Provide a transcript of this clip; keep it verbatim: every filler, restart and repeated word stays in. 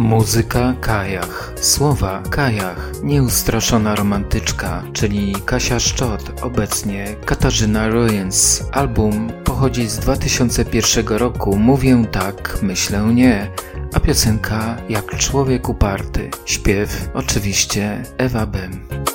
Muzyka Kajach. Słowa Kajach. Nieustraszona romantyczka, czyli Kasia Szczot, obecnie Katarzyna Royens. Album pochodzi z dwa tysiące pierwszego roku. Mówię tak, myślę nie. A piosenka Jak człowiek uparty. Śpiew oczywiście Ewa Bem.